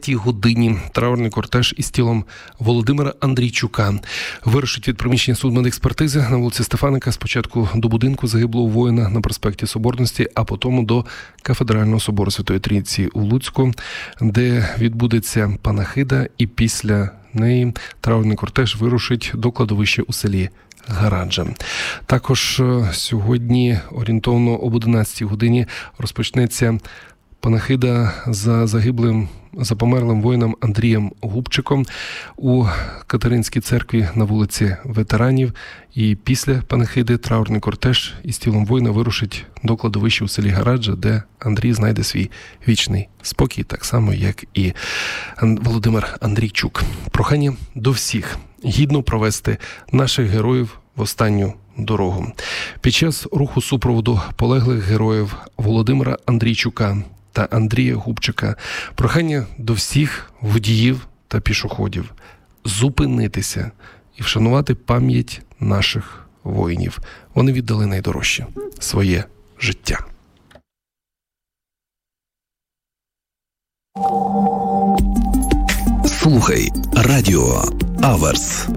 10-й годині траурний кортеж із тілом Володимира Андрійчука вирушить від приміщення судмедекспертизи на вулиці Стефаника спочатку до будинку загиблого воїна на проспекті Соборності, а потім до Кафедрального собору Святої Трійці у Луцьку, де відбудеться панахида, і після неї траурний кортеж вирушить до кладовища у селі Гараджа. Також сьогодні орієнтовно об 11-й годині розпочнеться панахида за померлим воїном Андрієм Губчиком у Катеринській церкві на вулиці Ветеранів. І після панахиди траурний кортеж із тілом воїна вирушить до кладовища у селі Гараджа, де Андрій знайде свій вічний спокій, так само, як і Володимир Андрійчук. Прохання до всіх гідно провести наших героїв в останню дорогу. Під час руху супроводу полеглих героїв Володимира Андрійчука та Андрія Губчика прохання до всіх водіїв та пішоходів зупинитися і вшанувати пам'ять наших воїнів. Вони віддали найдорожче – своє життя. Слухай радіо Аверс.